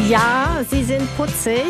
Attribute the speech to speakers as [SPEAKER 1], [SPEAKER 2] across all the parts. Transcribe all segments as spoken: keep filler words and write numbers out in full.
[SPEAKER 1] Ja, sie sind putzig,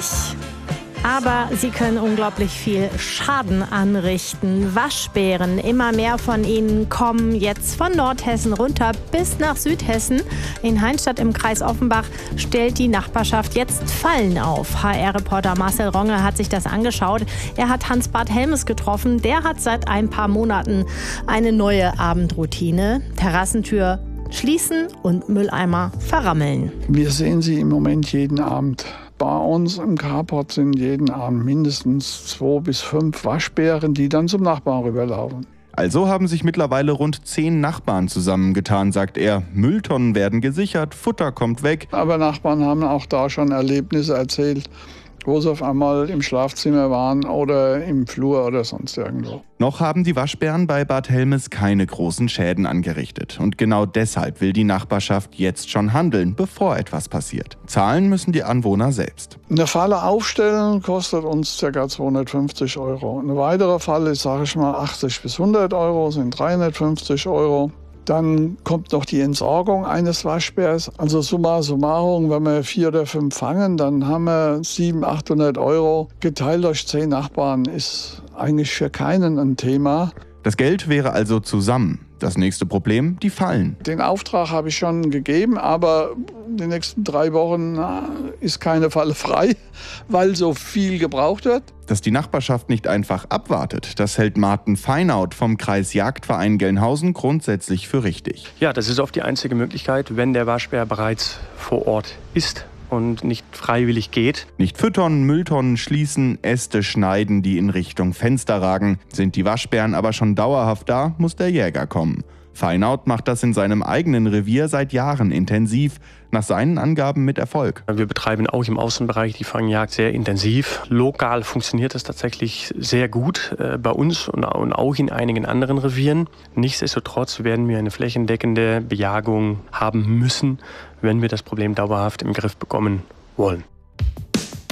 [SPEAKER 1] aber sie können unglaublich viel Schaden anrichten. Waschbären, immer mehr von ihnen kommen jetzt von Nordhessen runter bis nach Südhessen. In Heinstatt im Kreis Offenbach stellt die Nachbarschaft jetzt Fallen auf. H R-Reporter Marcel Ronge hat sich das angeschaut. Er hat Hans-Bart Helmes getroffen. Der hat seit ein paar Monaten eine neue Abendroutine. Terrassentür schließen und Mülleimer verrammeln.
[SPEAKER 2] Wir sehen sie im Moment jeden Abend. Bei uns im Carport sind jeden Abend mindestens zwei bis fünf Waschbären, die dann zum Nachbarn rüberlaufen.
[SPEAKER 3] Also haben sich mittlerweile rund zehn Nachbarn zusammengetan, sagt er. Mülltonnen werden gesichert, Futter kommt weg.
[SPEAKER 2] Aber Nachbarn haben auch da schon Erlebnisse erzählt, wo sie auf einmal im Schlafzimmer waren oder im Flur oder sonst irgendwo.
[SPEAKER 3] Noch haben die Waschbären bei Bad Helmes keine großen Schäden angerichtet. Und genau deshalb will die Nachbarschaft jetzt schon handeln, bevor etwas passiert. Zahlen müssen die Anwohner selbst.
[SPEAKER 2] Eine Falle aufstellen kostet uns ca. zweihundertfünfzig Euro. Eine weitere Falle ist, sage ich mal, achtzig bis hundert Euro, sind dreihundertfünfzig Euro. Dann kommt noch die Entsorgung eines Waschbärs. Also summa summarum, wenn wir vier oder fünf fangen, dann haben wir siebenhundert, achthundert Euro. Geteilt durch zehn Nachbarn ist eigentlich für keinen ein Thema.
[SPEAKER 3] Das Geld wäre also zusammen. Das nächste Problem, die Fallen.
[SPEAKER 2] Den Auftrag habe ich schon gegeben, aber die nächsten drei Wochen ist keine Falle frei, weil so viel gebraucht wird.
[SPEAKER 3] Dass die Nachbarschaft nicht einfach abwartet, das hält Martin Feinaut vom Kreis Jagdverein Gelnhausen grundsätzlich für richtig.
[SPEAKER 4] Ja, das ist oft die einzige Möglichkeit, wenn der Waschbär bereits vor Ort ist und nicht freiwillig geht.
[SPEAKER 3] Nicht füttern, Mülltonnen schließen, Äste schneiden, die in Richtung Fenster ragen. Sind die Waschbären aber schon dauerhaft da, muss der Jäger kommen. Feinaut macht das in seinem eigenen Revier seit Jahren intensiv, nach seinen Angaben mit Erfolg.
[SPEAKER 4] Wir betreiben auch im Außenbereich die Fangjagd sehr intensiv. Lokal funktioniert das tatsächlich sehr gut äh, bei uns und, und auch in einigen anderen Revieren. Nichtsdestotrotz werden wir eine flächendeckende Bejagung haben müssen, wenn wir das Problem dauerhaft im Griff bekommen wollen.